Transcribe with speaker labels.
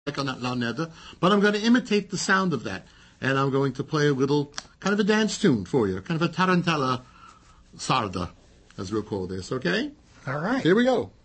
Speaker 1: on that launedda, but I'm going to imitate the sound of that. And I'm going to play a little, kind of a dance tune for you, kind of a tarantella sarda, as we'll call this, okay?
Speaker 2: All right.
Speaker 1: Here we go.